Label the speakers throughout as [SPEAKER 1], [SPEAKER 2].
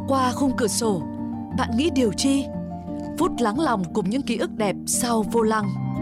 [SPEAKER 1] Qua khung cửa sổ, bạn nghĩ điều chi? Phút lắng lòng cùng những ký ức đẹp sau vô lăng.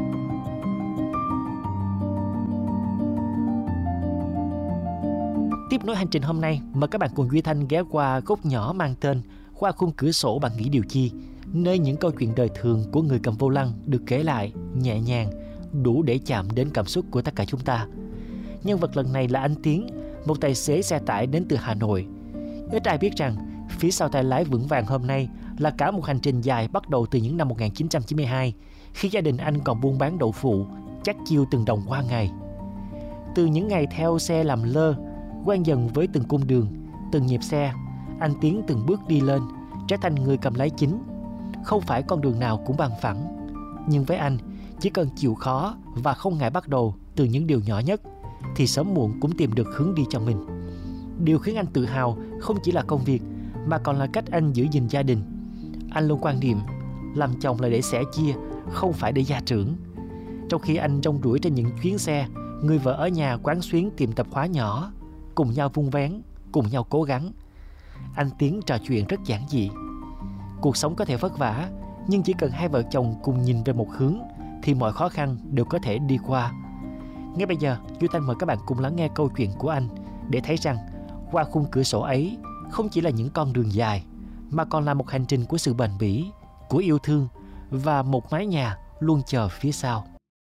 [SPEAKER 2] Tiếp nối hành trình hôm nay, mời các bạn cùng Duy Thanh ghé qua góc nhỏ mang tên Qua khung cửa sổ bạn nghĩ điều chi, nơi những câu chuyện đời thường của người cầm vô lăng được kể lại nhẹ nhàng, đủ để chạm đến cảm xúc của tất cả chúng ta. Nhân vật lần này là anh Tiến, một tài xế xe tải đến từ Hà Nội. Ít ai biết rằng phía sau tay lái vững vàng hôm nay là cả một hành trình dài bắt đầu từ những năm 1992, khi gia đình anh còn buôn bán đậu phụ, chắt chiu từng đồng qua ngày. Từ những ngày theo xe làm lơ, quen dần với từng cung đường, từng nhịp xe, anh Tiến từng bước đi lên, trở thành người cầm lái chính. Không phải con đường nào cũng bằng phẳng, nhưng với anh, chỉ cần chịu khó và không ngại bắt đầu từ những điều nhỏ nhất, thì sớm muộn cũng tìm được hướng đi cho mình. Điều khiến anh tự hào không chỉ là công việc, mà còn là cách anh giữ gìn gia đình. Anh luôn quan niệm làm chồng là để sẻ chia, không phải để gia trưởng. Trong khi anh rong ruổi trên những chuyến xe, người vợ ở nhà quán xuyến tiệm tạp hóa nhỏ, cùng nhau vun vén, cùng nhau cố gắng. Anh Tiến trò chuyện rất giản dị. Cuộc sống có thể vất vả, nhưng chỉ cần hai vợ chồng cùng nhìn về một hướng thì mọi khó khăn đều có thể đi qua. Ngay bây giờ, Duy Thanh mời các bạn cùng lắng nghe câu chuyện của anh để thấy rằng qua khung cửa sổ ấy không chỉ là những con đường dài, mà còn là một hành trình của sự bền bỉ, của yêu thương và một mái nhà luôn chờ phía sau.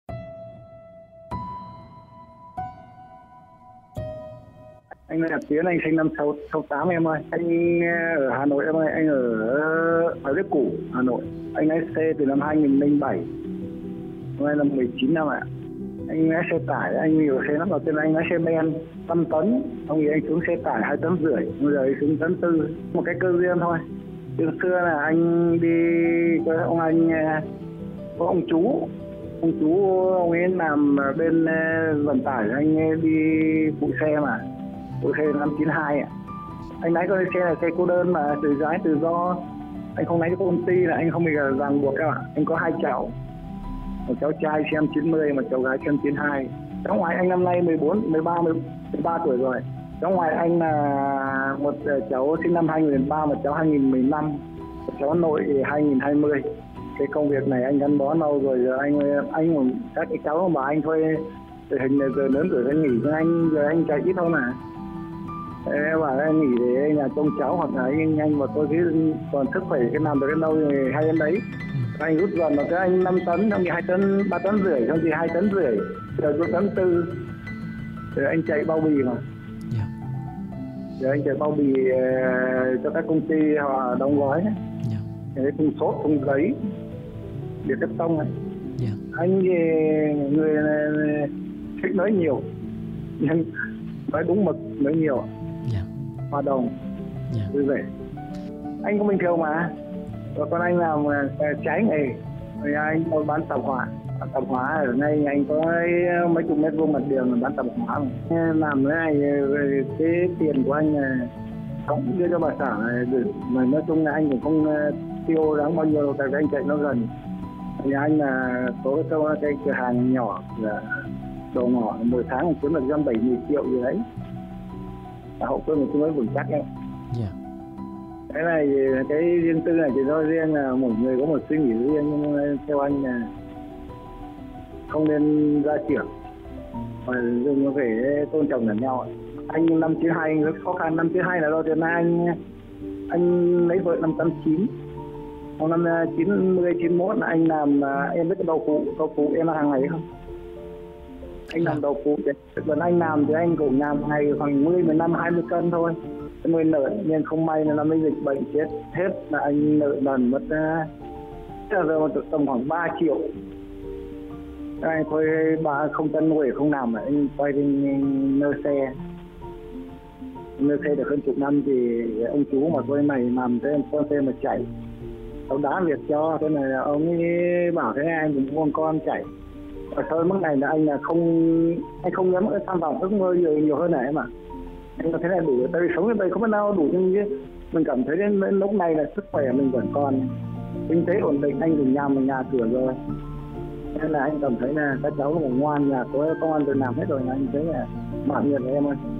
[SPEAKER 3] Anh là Tiến, anh sinh năm 68 em ơi. Anh ở Hà Nội em ơi, anh ở Đức Củ, Hà Nội. Anh lái xe từ năm 2007. Hôm nay là 19 năm ạ. Anh lái xe tải, anh nhiều xe lắm. Đầu tiên anh lái xe ben 5 tấn, xong thì anh xuống xe tải 2,5 tấn, bây giờ anh xuống 1,4 tấn. Một cái cơ duyên thôi. Từ xưa là anh đi với ông anh, có ông chú ông ấy làm bên vận tải, anh ấy đi phụ xe mà. Phụ xe năm 92 ạ. Anh lái con xe là xe cô đơn mà, tự lái tự do. Anh không lái cho công ty, là anh không bị ràng buộc đâu ạ. Anh có 2 cháu, một cháu trai xem 90, một cháu gái xem 92. Cháu ngoại anh năm nay 13 tuổi rồi. Cháu ngoại anh là một cháu sinh năm 2003, một cháu 2015, một cháu nội 2020. Cái công việc này anh gắn bó lâu rồi, giờ anh các cái cháu mà anh thôi, hình giờ lớn tuổi anh nghỉ, anh giờ anh chạy ít thôi mà. Em bảo anh nghỉ để nhà trông cháu, hoặc là anh mà tôi cái còn sức khỏe cái làm được cái đâu thì hay đến đấy. Anh rút dần là cái anh 5 tấn, xong thì 2 tấn, 3,5 tấn, xong thì 2,5 tấn, rồi tôi 1,4 tấn. Rồi anh chạy bao bì mà. Rồi anh chạy bao bì cho các công ty họ đóng gói đấy. Cái thùng xốp, thùng giấy, để cắt tông này. Anh thì người thích nói nhiều, nhưng nói đúng mực, nói nhiều. Hòa đồng, vui vẻ. Anh cũng bình thường mà. Và con anh làm trái nghề, rồi anh bán tạp hóa. Tạp hóa ở đây anh có mấy chục mét vuông mặt đường bán tạp hóa. Làm cái này, cái tiền của anh không đưa cho bà xã này, mà nói chung là anh cũng không tiêu đáng bao nhiêu, tại anh chạy nó gần. Thì anh là có cái cửa hàng nhỏ là đồ ngỏ, mỗi tháng kiếm được 70 triệu gì đấy. Hậu phương mình mới vững chắc ấy. Cái này, cái riêng tư này thì do riêng là mỗi người có một suy nghĩ riêng, nhưng theo anh là không nên ra trưởng, mà dùng phải tôn trọng lẫn nhau. Anh năm 92 anh rất khó khăn. Năm 92 là do tiền anh lấy vợ năm 89. Năm 90, 91 là anh làm, em biết cái đậu phụ em làm hàng ngày không? Anh làm đậu phụ, còn anh làm thì anh cũng làm ngày khoảng 10, 15, 20 cân thôi. Nuôi nợ, nhưng không may là năm dịch bệnh chết hết, là anh nợ lần mất giờ tầm khoảng 3 triệu. Anh thôi không chân nuôi không làm, mà anh quay đi nơ xe được hơn chục năm. Thì ông chú mà tôi này làm cái con xe mà chạy, ông đá việc cho, thế này ông ấy bảo thế này, anh cũng mua con chạy. Và thôi mức này là anh không dám tham vọng ước mơ nhiều hơn này mà. Anh có thế này đủ, tại vì sống ở đây không biết nào đủ, nhưng mình cảm thấy đến lúc này là sức khỏe mình vẫn còn, kinh tế ổn định, anh cũng nhà cửa rồi, nên là anh cảm thấy là các cháu cũng ngoan, nhà có công an việc làm hết rồi, là anh thấy là mãn nguyện của em ơi.